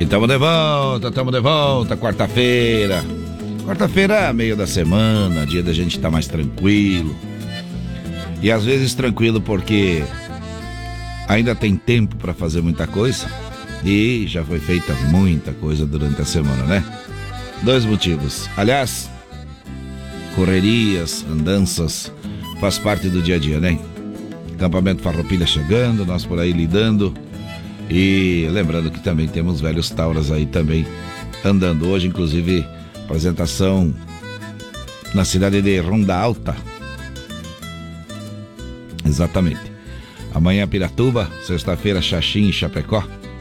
E tamo de volta, quarta-feira. Quarta-feira é meio da semana, dia da gente estar mais tranquilo. E às vezes tranquilo porque ainda tem tempo para fazer muita coisa e já foi feita muita coisa durante a semana, né? 2 motivos. Aliás, correrias, andanças, faz parte do dia a dia, né? Acampamento Farroupilha chegando, nós por aí lidando. E lembrando que também temos velhos tauras aí também andando. Hoje, inclusive, apresentação na cidade de Ronda Alta. Exatamente. Amanhã Piratuba, sexta-feira Xaxim e Chapecó.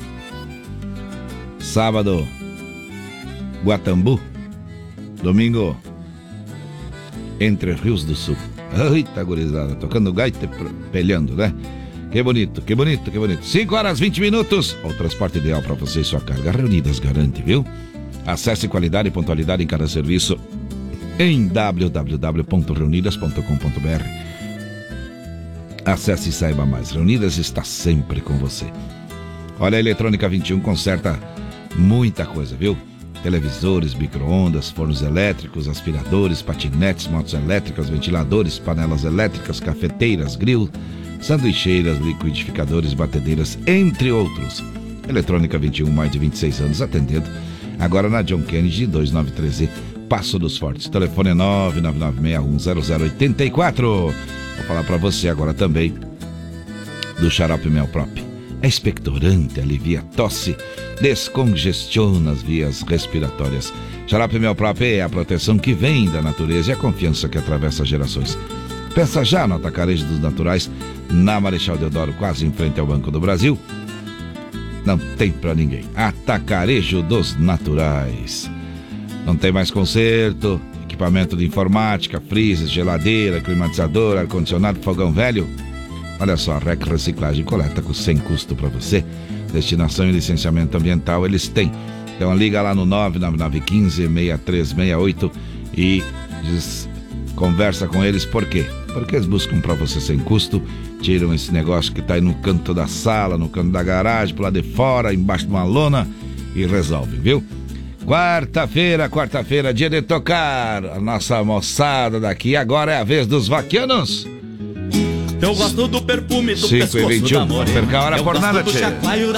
Sábado Guatambu. Domingo Entre Rios do Sul. Eita, gurizada, tocando gaita e pelhando, né? Que bonito, que bonito, que bonito. 5 horas 20 minutos. O transporte ideal para você e sua carga. Reunidas garante, viu? Acesse qualidade e pontualidade em cada serviço em www.reunidas.com.br. Acesse e saiba mais. Reunidas está sempre com você. Olha, a Eletrônica 21 conserta muita coisa, viu? Televisores, micro-ondas, fornos elétricos, aspiradores, patinetes, motos elétricas, ventiladores, panelas elétricas, cafeteiras, grill, sanduicheiras, liquidificadores, batedeiras, entre outros. Eletrônica 21, mais de 26 anos atendendo. Agora na John Kennedy, 293E, Passo dos Fortes. Telefone é 999610084. Vou falar para você agora também do Xarope Mel Prop. É expectorante, alivia tosse, descongestiona as vias respiratórias. Xarope Mel Prop é a proteção que vem da natureza e a confiança que atravessa gerações. Peça já no Atacarejo dos Naturais, na Marechal Deodoro, quase em frente ao Banco do Brasil. Não tem pra ninguém. Atacarejo dos Naturais. Não tem mais conserto, equipamento de informática, freezer, geladeira, climatizador, ar-condicionado, fogão velho. Olha só, REC Reciclagem coleta sem custo para você. Destinação e licenciamento ambiental eles têm. Então liga lá no 99915-6368 e conversa com eles. Por quê? Porque eles buscam para você sem custo. Tiram esse negócio que tá aí no canto da sala, no canto da garagem, pro lado de fora, embaixo de uma lona e resolvem, viu? Quarta-feira, dia de tocar. A nossa moçada daqui. Agora é a vez dos vaquianos. Eu gosto do perfume do 5 e 21. Não perca a hora por nada, tchê.